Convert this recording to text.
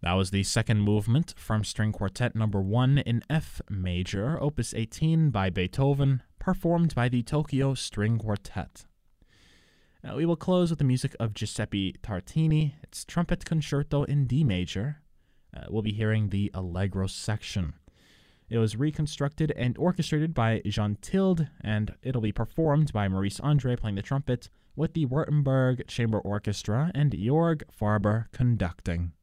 That was the second movement from String Quartet Number 1 in F major, Opus 18 by Beethoven, performed by the Tokyo String Quartet. Now we will close with the music of Giuseppe Tartini, its Trumpet Concerto in D major. We'll be hearing the Allegro section. It was reconstructed and orchestrated by Jean Tilde, and it'll be performed by Maurice Andre playing the trumpet, with the Württemberg Chamber Orchestra and Jorg Farber conducting.